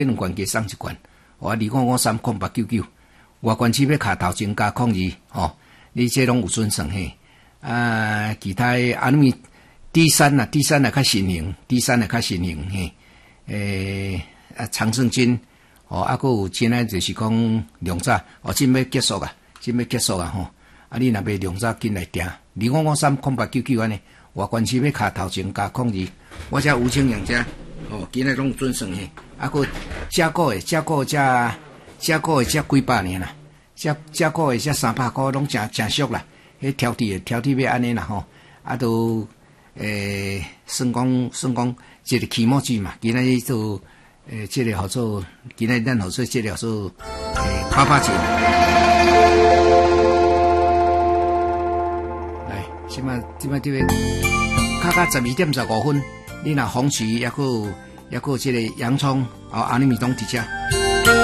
2罐加送1罐，2553899，外关市要卡头前加02吼，你这拢有准算嘿。其他安尼D3啦，D3较新型，D3较新型嘿。长胜军哦，还有现在就是讲量早哦，真要结束啊吼。你若要量早紧来订，25530899安尼，外关市要卡头前加02，我遮吴清阳遮哦，今日拢有准算嘿，还有加购的遮几百年啦，遮购的遮300块拢真俗啦，迄挑剔要安尼啦吼，都算讲一个期末季嘛，今日做这个好做，今日咱好做这个好做800钱。来，即摆这个卡12点15分，你若红旗抑个这个洋葱哦，阿里米东伫遮。